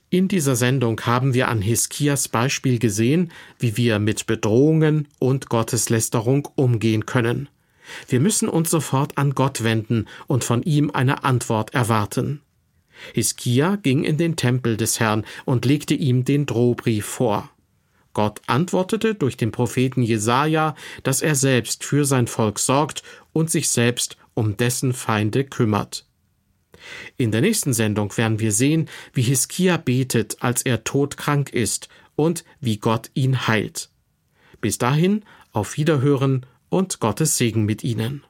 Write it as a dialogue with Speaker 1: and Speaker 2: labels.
Speaker 1: In dieser Sendung haben wir an Hiskias Beispiel gesehen, wie wir mit Bedrohungen und Gotteslästerung umgehen können. Wir müssen uns sofort an Gott wenden und von ihm eine Antwort erwarten. Hiskia ging in den Tempel des Herrn und legte ihm den Drohbrief vor. Gott antwortete durch den Propheten Jesaja, dass er selbst für sein Volk sorgt und sich selbst um dessen Feinde kümmert. In der nächsten Sendung werden wir sehen, wie Hiskia betet, als er todkrank ist, und wie Gott ihn heilt. Bis dahin, auf Wiederhören und Gottes Segen mit Ihnen.